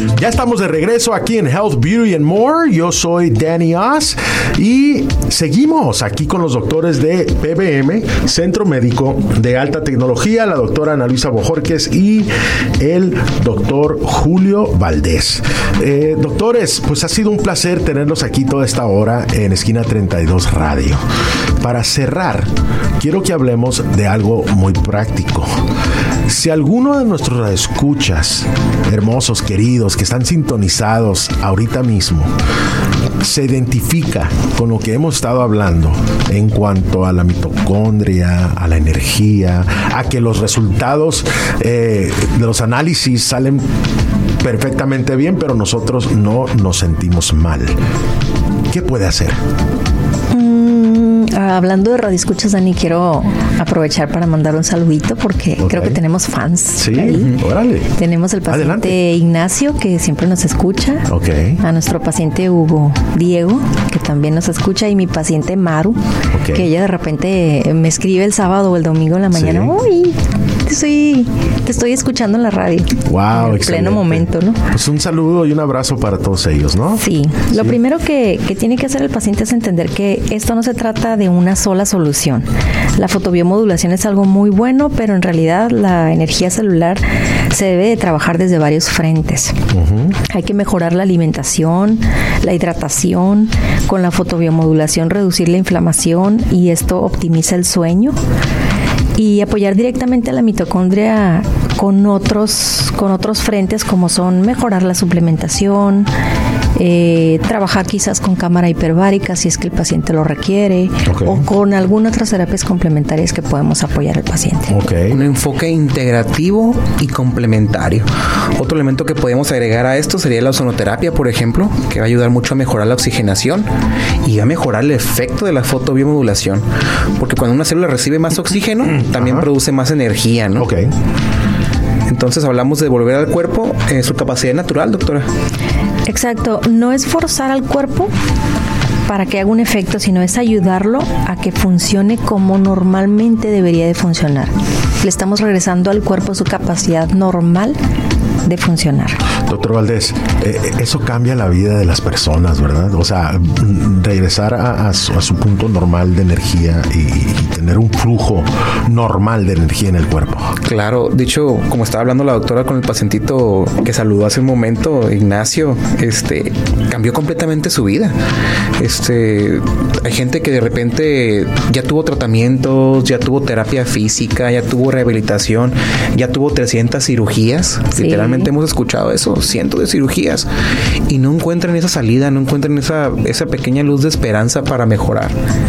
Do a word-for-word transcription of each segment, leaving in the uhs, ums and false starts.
Ya estamos de regreso aquí en Health, Beauty and More. Yo soy Danny Oz y seguimos aquí con los doctores de P B M, Centro Médico de Alta Tecnología, la doctora Ana Luisa Bojorquez y el doctor Julio Valdés. Eh, doctores, pues ha sido un placer tenerlos aquí toda esta hora en Esquina treinta y dos Radio. Para cerrar, quiero que hablemos de algo muy práctico. Si alguno de nuestros escuchas, hermosos, queridos, que están sintonizados ahorita mismo, se identifica con lo que hemos estado hablando en cuanto a la mitocondria, a la energía, a que los resultados eh, de los análisis salen perfectamente bien, pero nosotros no nos sentimos mal, ¿qué puede hacer? Hablando de radioescuchas, Dani, quiero aprovechar para mandar un saludito porque okay. creo que tenemos fans. Sí, ahí. Órale. Tenemos el paciente Adelante. Ignacio, que siempre nos escucha. Okay. A nuestro paciente Hugo Diego, que también nos escucha. Y mi paciente Maru, okay. que ella de repente me escribe el sábado o el domingo en la mañana. Sí. Uy, te estoy, te estoy escuchando en la radio. Wow, en excelente. Pleno momento, ¿no? Pues un saludo y un abrazo para todos ellos, ¿no? Sí. sí. Lo primero que, que tiene que hacer el paciente es entender que esto no se trata de una sola solución. La fotobiomodulación es algo muy bueno, pero en realidad la energía celular se debe de trabajar desde varios frentes. Uh-huh. Hay que mejorar la alimentación, la hidratación, con la fotobiomodulación reducir la inflamación y esto optimiza el sueño. Y apoyar directamente a la mitocondria con otros, con otros frentes como son mejorar la suplementación, eh, trabajar quizás con cámara hiperbárica si es que el paciente lo requiere, okay. o con algunas otras terapias complementarias que podemos apoyar al paciente. Okay. Un enfoque integrativo y complementario. Otro elemento que podemos agregar a esto sería la ozonoterapia, por ejemplo, que va a ayudar mucho a mejorar la oxigenación y a mejorar el efecto de la fotobiomodulación, porque cuando una célula recibe más oxígeno, también Ajá. produce más energía, ¿no? Ok. Entonces hablamos de devolver al cuerpo eh, su capacidad natural, doctora. Exacto. No es forzar al cuerpo para que haga un efecto, sino es ayudarlo a que funcione como normalmente debería de funcionar. Le estamos regresando al cuerpo su capacidad normal de funcionar. Doctor Valdés, eh, eso cambia la vida de las personas, ¿verdad? O sea, regresar a, a, su, a su punto normal de energía y, y tener un flujo normal de energía en el cuerpo. Claro, de hecho, como estaba hablando la doctora con el pacientito que saludó hace un momento, Ignacio, este, cambió completamente su vida. Este, hay gente que de repente ya tuvo tratamientos, ya tuvo terapia física, ya tuvo rehabilitación, ya tuvo trescientas cirugías, sí. literalmente hemos escuchado eso, cientos de cirugías, y no encuentran esa salida, no encuentran esa, esa pequeña luz de esperanza para mejorar.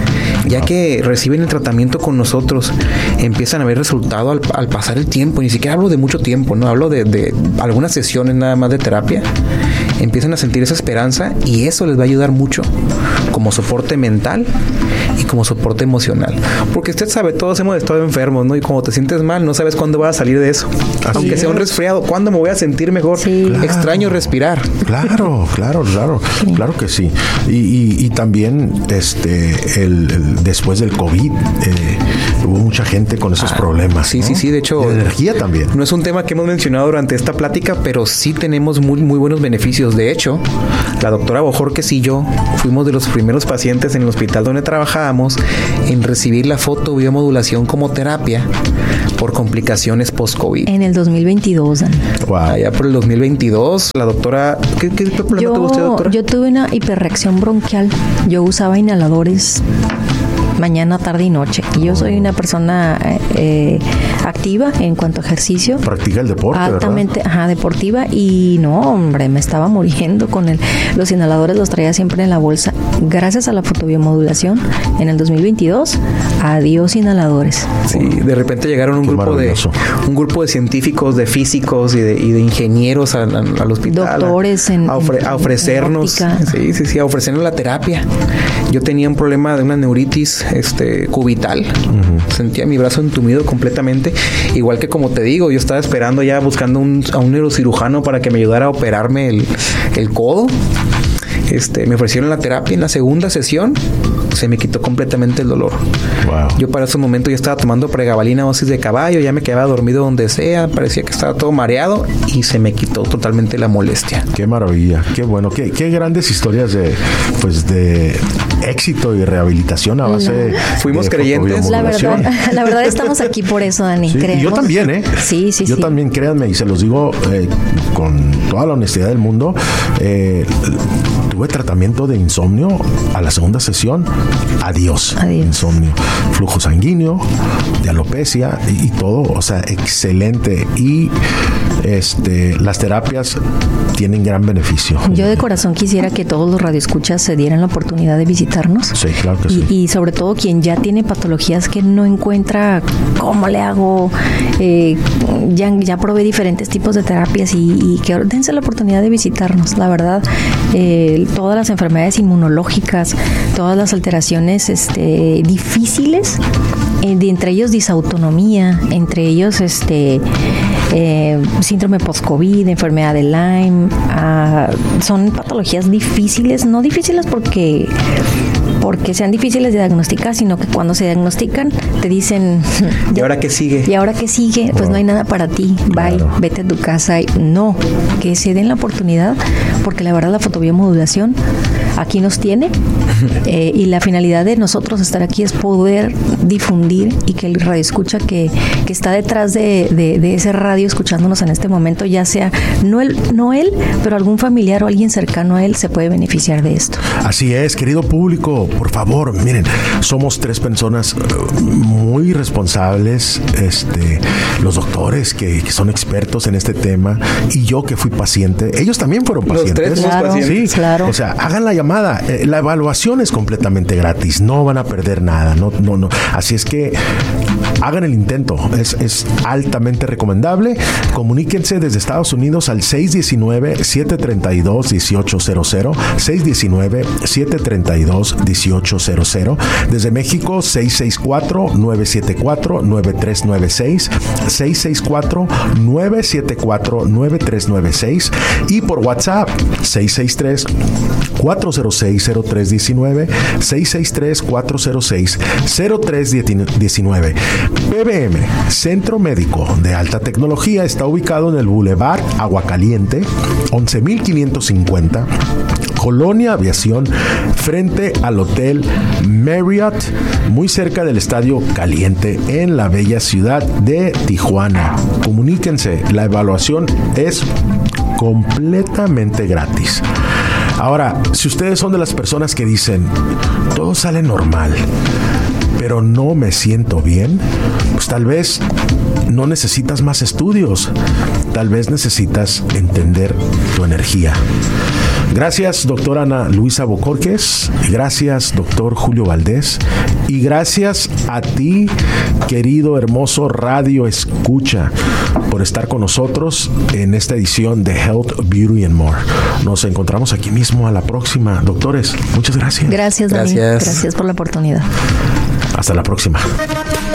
Ya que reciben el tratamiento con nosotros, empiezan a ver resultado al, al pasar el tiempo. Ni siquiera hablo de mucho tiempo, no hablo de, de algunas sesiones nada más de terapia. Empiezan a sentir esa esperanza y eso les va a ayudar mucho como soporte mental y como soporte emocional. Porque usted sabe, todos hemos estado enfermos, ¿no? Y cuando te sientes mal, no sabes cuándo vas a salir de eso. Así Aunque es. sea un resfriado, ¿cuándo me voy a sentir mejor? Sí. Claro. Extraño respirar. Claro, claro, claro. Sí. Claro que sí. Y, y, y también este el, el después del COVID eh, hubo mucha gente con esos ah, problemas. Sí, ¿no? sí, sí. De hecho, de energía también. No es un tema que hemos mencionado durante esta plática, pero sí tenemos muy, muy buenos beneficios. De hecho, la doctora Bojorquez y yo fuimos de los primeros pacientes en el hospital donde trabajábamos en recibir la fotobiomodulación como terapia por complicaciones post-COVID. En el dos mil veintidós, Dani. Wow. Allá por el dos mil veintidós, la doctora... ¿Qué, qué problema yo, tuvo usted, doctora? Yo tuve una hiperreacción bronquial. Yo usaba inhaladores mañana, tarde y noche. Y yo soy una persona eh, activa en cuanto a ejercicio. Practica el deporte, altamente, ¿verdad? Ajá, deportiva. Y no, hombre, me estaba muriendo con el, los inhaladores, los traía siempre en la bolsa. Gracias a la fotobiomodulación, en el dos mil veintidós, adiós inhaladores. Sí, de repente llegaron un Qué grupo de un grupo de científicos, de físicos y de, y de ingenieros al, al hospital. Doctores a, en, a, ofre, a ofrecernos, en sí, sí, sí, a ofrecernos la terapia. Yo tenía un problema de una neuritis este cubital. Uh-huh. Sentía mi brazo entumido completamente. Igual que como te digo, yo estaba esperando ya buscando un, a un neurocirujano para que me ayudara a operarme el, el codo. Este, me ofrecieron la terapia en la segunda sesión. se me quitó completamente el dolor. Wow. Yo para ese momento ya estaba tomando pregabalina, dosis de caballo, ya me quedaba dormido donde sea, parecía que estaba todo mareado y se me quitó totalmente la molestia. Qué maravilla, qué bueno, qué, qué grandes historias de, pues, de éxito y rehabilitación a base de, fuimos de creyentes. La verdad, la verdad estamos aquí por eso, Dani. Sí, y yo también, ¿eh? Sí, sí, yo sí. Yo también, créanme, y se los digo eh, con toda la honestidad del mundo, eh, tuve tratamiento de insomnio a la segunda sesión. Adiós. Adiós. Insomnio. Flujo sanguíneo, de alopecia y, y todo. O sea, excelente. Y este, las terapias tienen gran beneficio. Yo de corazón quisiera que todos los radioescuchas se dieran la oportunidad de visitarnos. Sí, claro que y, sí. Y sobre todo quien ya tiene patologías que no encuentra cómo le hago, eh, ya, ya probé diferentes tipos de terapias y, y que dense la oportunidad de visitarnos. La verdad, eh, todas las enfermedades inmunológicas, todas las alteraciones este, difíciles, eh, de entre ellos disautonomía, entre ellos este eh, síndrome post-COVID, enfermedad de Lyme, ah, son patologías difíciles, no difíciles porque porque sean difíciles de diagnosticar, sino que cuando se diagnostican te dicen ¿y ahora qué sigue? ¿Y ahora qué sigue? Pues no hay nada para ti, bye, claro. Vete a tu casa. No, que se den la oportunidad, porque la verdad la fotobiomodulación aquí nos tiene eh, y la finalidad de nosotros estar aquí es poder difundir y que el radio escucha que, que está detrás de, de, de ese radio escuchándonos en este momento, ya sea no él, no él, pero algún familiar o alguien cercano a él se puede beneficiar de esto. Así es, querido público, por favor, miren, somos tres personas muy responsables, este, los doctores que, que son expertos en este tema y yo que fui paciente, ellos también fueron pacientes. Los tres somos claro, pacientes. Sí, claro. O sea, hagan la llamada, eh, la evaluación es completamente gratis, no van a perder nada, no, no, no. Así es que hagan el intento, es, es altamente recomendable. Comuníquense desde Estados Unidos al seis uno nueve, siete tres dos, uno ocho cero cero, seis uno nueve, siete tres dos, uno ocho cero cero. Desde México, seis seis cuatro, nueve siete cuatro, nueve tres nueve seis, seis seis cuatro, nueve siete cuatro, nueve tres nueve seis y por WhatsApp, seis seis tres, cuatro cero seis, cero tres uno nueve, seis seis tres, cuatro cero seis, cero tres uno nueve. P B M, Centro Médico de Alta Tecnología, está ubicado en el Boulevard Aguacaliente, once mil quinientos cincuenta, Colonia Aviación, frente al Hotel Marriott, muy cerca del Estadio Caliente, en la bella ciudad de Tijuana. Comuníquense, la evaluación es completamente gratis. Ahora, si ustedes son de las personas que dicen, todo sale normal, pero no me siento bien, pues tal vez no necesitas más estudios, tal vez necesitas entender tu energía. Gracias, doctora Ana Luisa Bocorques, gracias, doctor Julio Valdés, y gracias a ti, querido, hermoso Radio Escucha, por estar con nosotros en esta edición de Health, Beauty and More. Nos encontramos aquí mismo a la próxima. Doctores, muchas gracias. Gracias, Dani. Gracias. Gracias por la oportunidad. Hasta la próxima.